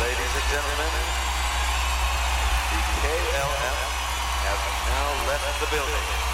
ladies and gentlemen, the KLF have now left the building.